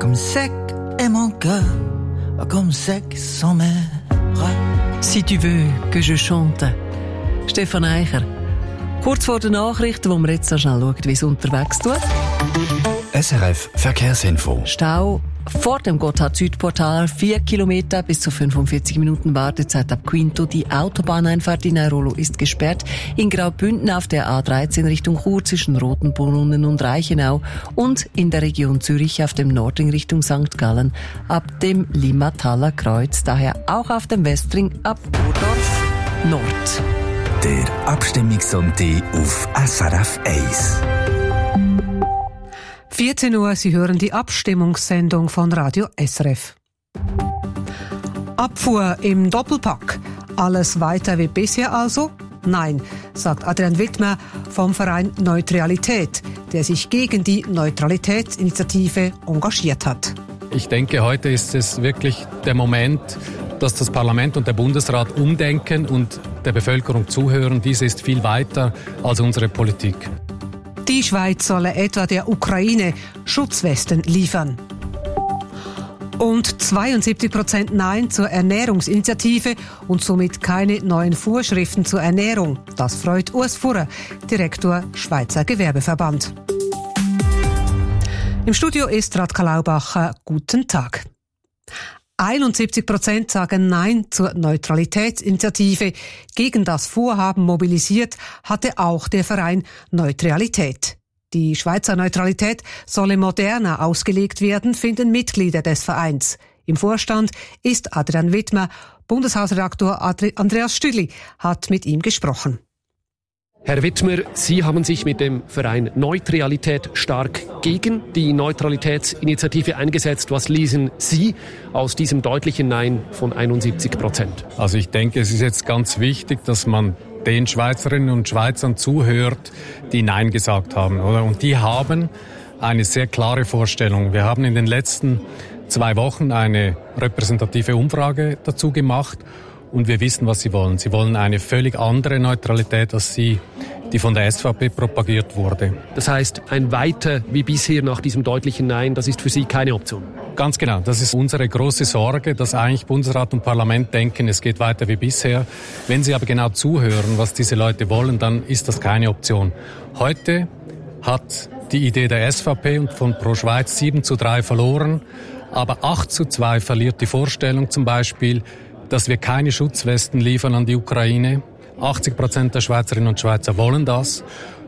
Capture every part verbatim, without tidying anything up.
comme sec est mon cœur, comme sec sont mes bras. Si tu veux que je chante. Stefan Eicher. Kurz vor den Nachrichten, wo wir jetzt so schnell schauen, wie es unterwegs tut. S R F Verkehrsinfo. Stau vor dem Gotthard-Südportal, vier Kilometer bis zu fünfundvierzig Minuten Wartezeit ab Quinto. Die Autobahneinfahrt in Airolo ist gesperrt. In Graubünden auf der A dreizehn Richtung Chur zwischen Rotenbrunnen und Reichenau und in der Region Zürich auf dem Nordring Richtung Sankt Gallen ab dem Limmataler Kreuz. Daher auch auf dem Westring ab Burdorf Nord. Der Abstimmungssonntag auf S R F eins. vierzehn Uhr, Sie hören die Abstimmungssendung von Radio S R F. Abfuhr im Doppelpack. Alles weiter wie bisher also? Nein, sagt Adrian Widmer vom Verein Neutralität, der sich gegen die Neutralitätsinitiative engagiert hat. Ich denke, heute ist es wirklich der Moment, dass das Parlament und der Bundesrat umdenken und der Bevölkerung zuhören. Dies ist viel weiter als unsere Politik. Die Schweiz solle etwa der Ukraine Schutzwesten liefern. Und zweiundsiebzig Prozent Nein zur Ernährungsinitiative und somit keine neuen Vorschriften zur Ernährung. Das freut Urs Furrer, Direktor Schweizer Gewerbeverband. Im Studio ist Radka Laubacher. Guten Tag. einundsiebzig Prozent sagen Nein zur Neutralitätsinitiative. Gegen das Vorhaben mobilisiert hatte auch der Verein Neutralität. Die Schweizer Neutralität solle moderner ausgelegt werden, finden Mitglieder des Vereins. Im Vorstand ist Adrian Widmer. Bundeshausredaktor Andreas Stüdli hat mit ihm gesprochen. Herr Widmer, Sie haben sich mit dem Verein Neutralität stark gegen die Neutralitätsinitiative eingesetzt. Was lesen Sie aus diesem deutlichen Nein von einundsiebzig Prozent? Also ich denke, es ist jetzt ganz wichtig, dass man den Schweizerinnen und Schweizern zuhört, die Nein gesagt haben, oder? Und die haben eine sehr klare Vorstellung. Wir haben in den letzten zwei Wochen eine repräsentative Umfrage dazu gemacht. Und wir wissen, was sie wollen. Sie wollen eine völlig andere Neutralität als sie, die von der S V P propagiert wurde. Das heißt, ein Weiter wie bisher nach diesem deutlichen Nein, das ist für Sie keine Option? Ganz genau. Das ist unsere große Sorge, dass eigentlich Bundesrat und Parlament denken, es geht weiter wie bisher. Wenn sie aber genau zuhören, was diese Leute wollen, dann ist das keine Option. Heute hat die Idee der S V P und von Pro Schweiz sieben zu drei verloren, aber acht zu zwei verliert die Vorstellung zum Beispiel, dass wir keine Schutzwesten liefern an die Ukraine. achtzig Prozent der Schweizerinnen und Schweizer wollen das.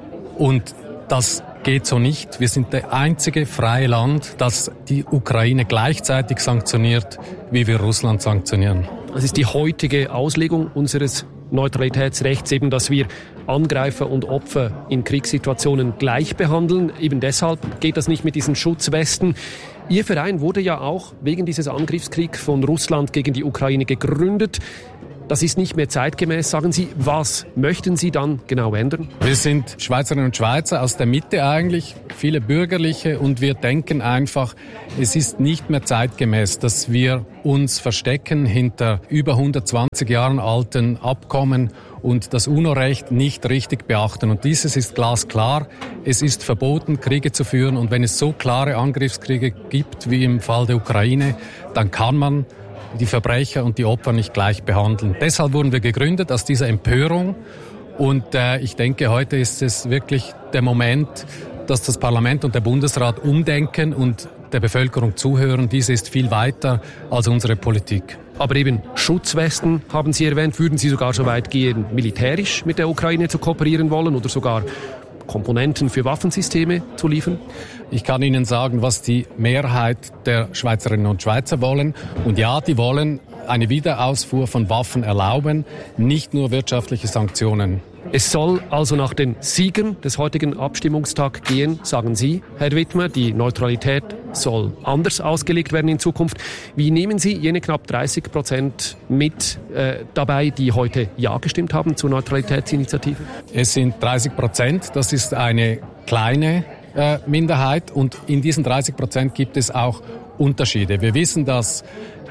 Und das geht so nicht. Wir sind der einzige freie Land, das die Ukraine gleichzeitig sanktioniert, wie wir Russland sanktionieren. Das ist die heutige Auslegung unseres Neutralitätsrechts, eben, dass wir Angreifer und Opfer in Kriegssituationen gleich behandeln. Eben deshalb geht das nicht mit diesen Schutzwesten. Ihr Verein wurde ja auch wegen dieses Angriffskriegs von Russland gegen die Ukraine gegründet. Das ist nicht mehr zeitgemäß, sagen Sie. Was möchten Sie dann genau ändern? Wir sind Schweizerinnen und Schweizer aus der Mitte eigentlich, viele Bürgerliche, und wir denken einfach, es ist nicht mehr zeitgemäß, dass wir uns verstecken hinter über hundertzwanzig Jahren alten Abkommen und das UNO-Recht nicht richtig beachten. Und dieses ist glasklar. Es ist verboten, Kriege zu führen. Und wenn es so klare Angriffskriege gibt wie im Fall der Ukraine, dann kann man die Verbrecher und die Opfer nicht gleich behandeln. Deshalb wurden wir gegründet, aus dieser Empörung. Und äh, ich denke, heute ist es wirklich der Moment, dass das Parlament und der Bundesrat umdenken und der Bevölkerung zuhören. Dies ist viel weiter als unsere Politik. Aber eben Schutzwesten haben Sie erwähnt. Würden Sie sogar so weit gehen, militärisch mit der Ukraine zu kooperieren wollen oder sogar Komponenten für Waffensysteme zu liefern? Ich kann Ihnen sagen, was die Mehrheit der Schweizerinnen und Schweizer wollen. Und ja, die wollen eine Wiederausfuhr von Waffen erlauben, nicht nur wirtschaftliche Sanktionen. Es soll also nach den Siegern des heutigen Abstimmungstags gehen, sagen Sie, Herr Widmer. Die Neutralität soll anders ausgelegt werden in Zukunft. Wie nehmen Sie jene knapp dreißig Prozent mit äh, dabei, die heute Ja gestimmt haben zur Neutralitätsinitiative? Es sind dreißig Prozent. Das ist eine kleine äh, Minderheit. Und in diesen dreißig Prozent gibt es auch Unterschiede. Wir wissen, dass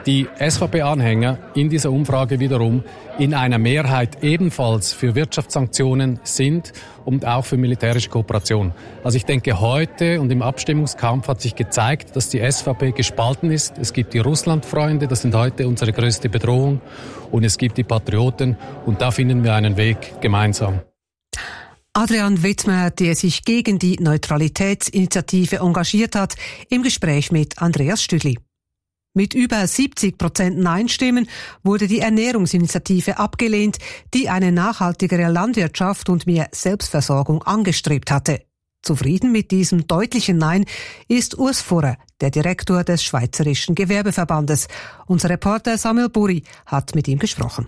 die S V P-Anhänger in dieser Umfrage wiederum in einer Mehrheit ebenfalls für Wirtschaftssanktionen sind und auch für militärische Kooperation. Also ich denke, heute und im Abstimmungskampf hat sich gezeigt, dass die S V P gespalten ist. Es gibt die Russlandfreunde, das sind heute unsere größte Bedrohung, und es gibt die Patrioten, und da finden wir einen Weg gemeinsam. Adrian Wittmer, der sich gegen die Neutralitätsinitiative engagiert hat, im Gespräch mit Andreas Stüdli. Mit über siebzig Prozent Nein-Stimmen wurde die Ernährungsinitiative abgelehnt, die eine nachhaltigere Landwirtschaft und mehr Selbstversorgung angestrebt hatte. Zufrieden mit diesem deutlichen Nein ist Urs Furrer, der Direktor des Schweizerischen Gewerbeverbandes. Unser Reporter Samuel Buri hat mit ihm gesprochen.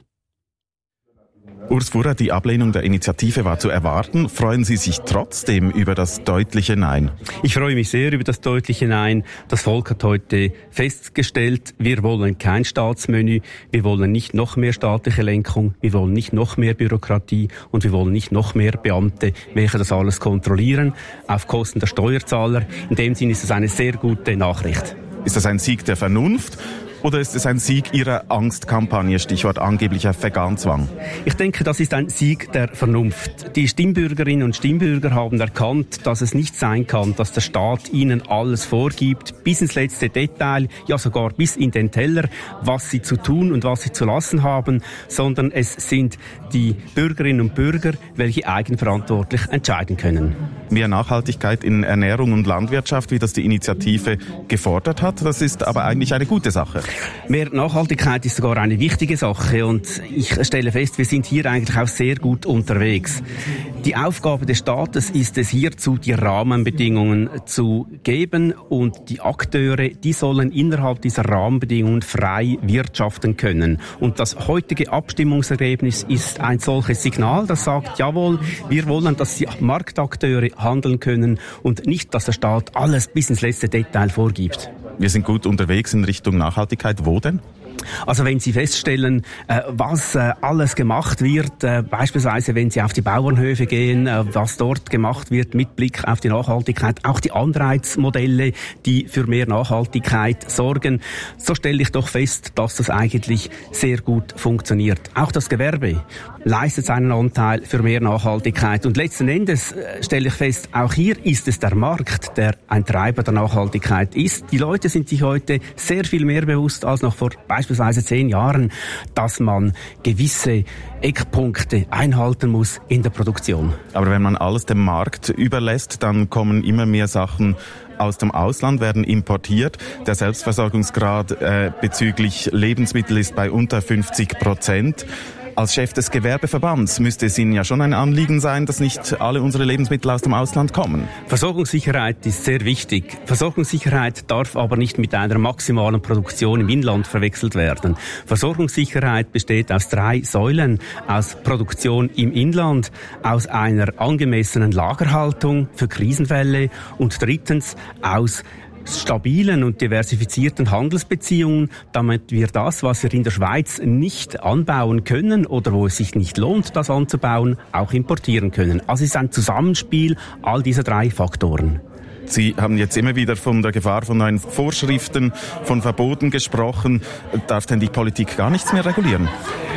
Urs Furrer, die Ablehnung der Initiative war zu erwarten. Freuen Sie sich trotzdem über das deutliche Nein? Ich freue mich sehr über das deutliche Nein. Das Volk hat heute festgestellt, wir wollen kein Staatsmenü, wir wollen nicht noch mehr staatliche Lenkung, wir wollen nicht noch mehr Bürokratie und wir wollen nicht noch mehr Beamte, welche das alles kontrollieren, auf Kosten der Steuerzahler. In dem Sinne ist es eine sehr gute Nachricht. Ist das ein Sieg der Vernunft? Oder ist es ein Sieg Ihrer Angstkampagne, Stichwort angeblicher Veganzwang? Ich denke, das ist ein Sieg der Vernunft. Die Stimmbürgerinnen und Stimmbürger haben erkannt, dass es nicht sein kann, dass der Staat ihnen alles vorgibt, bis ins letzte Detail, ja sogar bis in den Teller, was sie zu tun und was sie zu lassen haben, sondern es sind die Bürgerinnen und Bürger, welche eigenverantwortlich entscheiden können. Mehr Nachhaltigkeit in Ernährung und Landwirtschaft, wie das die Initiative gefordert hat, das ist aber eigentlich eine gute Sache. Mehr Nachhaltigkeit ist sogar eine wichtige Sache, und ich stelle fest, wir sind hier eigentlich auch sehr gut unterwegs. Die Aufgabe des Staates ist es, hierzu die Rahmenbedingungen zu geben, und die Akteure, die sollen innerhalb dieser Rahmenbedingungen frei wirtschaften können. Und das heutige Abstimmungsergebnis ist ein solches Signal, das sagt, jawohl, wir wollen, dass die Marktakteure handeln können und nicht, dass der Staat alles bis ins letzte Detail vorgibt. Wir sind gut unterwegs in Richtung Nachhaltigkeit. Wo denn? Also wenn Sie feststellen, äh, was äh, alles gemacht wird, äh, beispielsweise wenn Sie auf die Bauernhöfe gehen, äh, was dort gemacht wird mit Blick auf die Nachhaltigkeit, auch die Anreizmodelle, die für mehr Nachhaltigkeit sorgen, so stelle ich doch fest, dass das eigentlich sehr gut funktioniert. Auch das Gewerbe leistet seinen Anteil für mehr Nachhaltigkeit, und letzten Endes äh, stelle ich fest, auch hier ist es der Markt, der ein Treiber der Nachhaltigkeit ist. Die Leute sind sich heute sehr viel mehr bewusst als noch vor beispielsweise zehn Jahren, dass man gewisse Eckpunkte einhalten muss in der Produktion. Aber wenn man alles dem Markt überlässt, dann kommen immer mehr Sachen aus dem Ausland, werden importiert. Der Selbstversorgungsgrad äh, bezüglich Lebensmittel ist bei unter fünfzig Prozent. Als Chef des Gewerbeverbands müsste es Ihnen ja schon ein Anliegen sein, dass nicht alle unsere Lebensmittel aus dem Ausland kommen. Versorgungssicherheit ist sehr wichtig. Versorgungssicherheit darf aber nicht mit einer maximalen Produktion im Inland verwechselt werden. Versorgungssicherheit besteht aus drei Säulen: aus Produktion im Inland, aus einer angemessenen Lagerhaltung für Krisenfälle und drittens aus stabilen und diversifizierten Handelsbeziehungen, damit wir das, was wir in der Schweiz nicht anbauen können oder wo es sich nicht lohnt, das anzubauen, auch importieren können. Also es ist ein Zusammenspiel all dieser drei Faktoren. Sie haben jetzt immer wieder von der Gefahr von neuen Vorschriften, von Verboten gesprochen. Darf denn die Politik gar nichts mehr regulieren?